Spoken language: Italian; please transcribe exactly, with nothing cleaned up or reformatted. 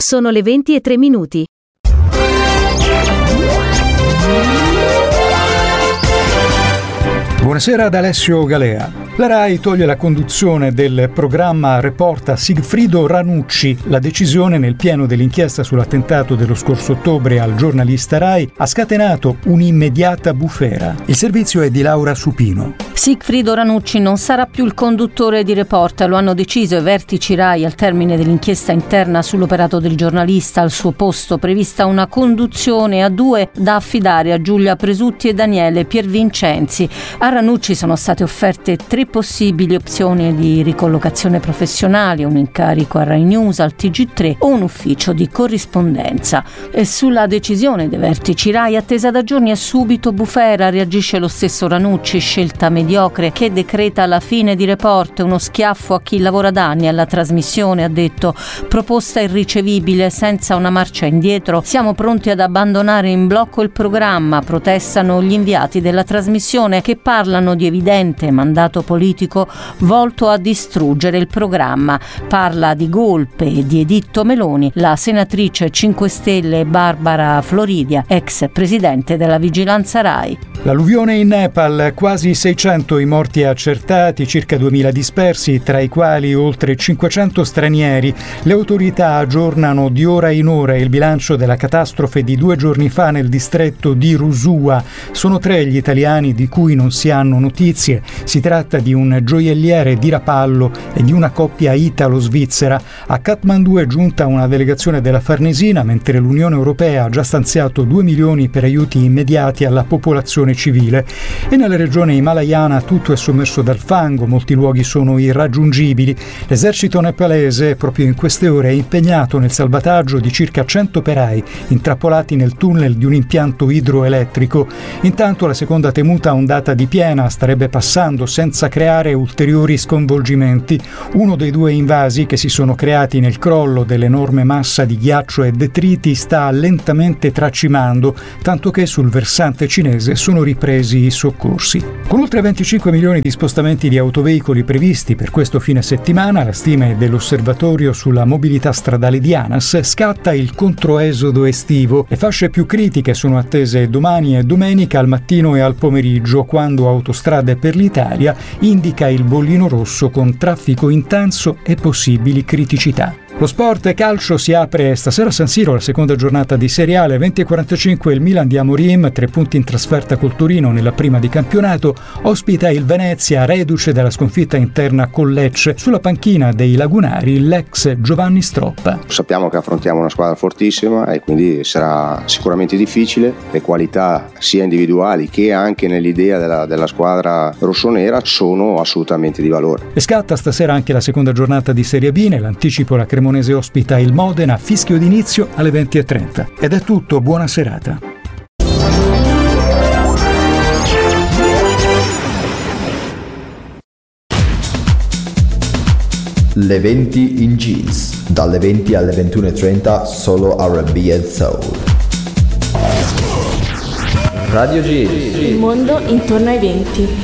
Sono le venti e tre minuti. Buonasera ad Alessio Galea. La RAI toglie la conduzione del programma Report a Sigfrido Ranucci. La decisione, nel pieno dell'inchiesta sull'attentato dello scorso ottobre al giornalista RAI, ha scatenato un'immediata bufera. Il servizio è di Laura Supino. Sigfrido Ranucci non sarà più il conduttore di Report, lo hanno deciso i vertici RAI al termine dell'inchiesta interna sull'operato del giornalista. Al suo posto prevista una conduzione a due da affidare a Giulia Presutti e Daniele Piervincenzi. A Ranucci sono state offerte tre possibili opzioni di ricollocazione professionale: un incarico a Rai News, al T G tre o un ufficio di corrispondenza. E sulla decisione dei vertici RAI, attesa da giorni, è subito bufera. Reagisce lo stesso Ranucci: scelta mediocre che decreta la fine di Report, uno schiaffo a chi lavora da anni alla trasmissione, ha detto. Proposta irricevibile, senza una marcia indietro. Siamo pronti ad abbandonare in blocco il programma, protestano gli inviati della trasmissione, che parlano di evidente mandato politico volto a distruggere il programma. Parla di golpe e di editto Meloni la senatrice cinque Stelle Barbara Floridia, ex presidente della Vigilanza RAI. L'alluvione in Nepal, quasi seicento i morti accertati, circa duemila dispersi, tra i quali oltre cinquecento stranieri. Le autorità aggiornano di ora in ora il bilancio della catastrofe di due giorni fa nel distretto di Rusua. Sono tre gli italiani di cui non si hanno notizie. Si tratta di un gioielliere di Rapallo e di una coppia italo-svizzera. A Kathmandu è giunta una delegazione della Farnesina, mentre l'Unione Europea ha già stanziato due milioni per aiuti immediati alla popolazione civile. E nella regione himalayana tutto è sommerso dal fango, molti luoghi sono irraggiungibili. L'esercito nepalese proprio in queste ore è impegnato nel salvataggio di circa cento operai intrappolati nel tunnel di un impianto idroelettrico. Intanto la seconda temuta ondata di piena starebbe passando senza creare ulteriori sconvolgimenti. Uno dei due invasi che si sono creati nel crollo dell'enorme massa di ghiaccio e detriti sta lentamente tracimando, tanto che sul versante cinese sono ripresi i soccorsi. Con oltre venticinque milioni di spostamenti di autoveicoli previsti per questo fine settimana, la stima è dell'Osservatorio sulla mobilità stradale di ANAS, scatta il controesodo estivo. Le fasce più critiche sono attese domani e domenica al mattino e al pomeriggio, quando Autostrade per l'Italia indica il bollino rosso con traffico intenso e possibili criticità. Lo sport e calcio si apre stasera a San Siro la seconda giornata di Serie A. Alle venti e quarantacinque il Milan di Amorim, tre punti in trasferta col Torino nella prima di campionato, ospita il Venezia, reduce dalla sconfitta interna con Lecce. Sulla panchina dei lagunari l'ex Giovanni Stroppa. Sappiamo che affrontiamo una squadra fortissima e quindi sarà sicuramente difficile. Le qualità sia individuali che anche nell'idea della, della squadra rossonera sono assolutamente di valore. E scatta stasera anche la seconda giornata di Serie B. Nell'anticipo la Cremonese ospita il Modena, fischio d'inizio alle venti e trenta. Ed è tutto, buona serata. Le venti in jeans, dalle venti alle ventuno e trenta solo R and B e Soul. Radio Jeans. Il mondo intorno ai venti.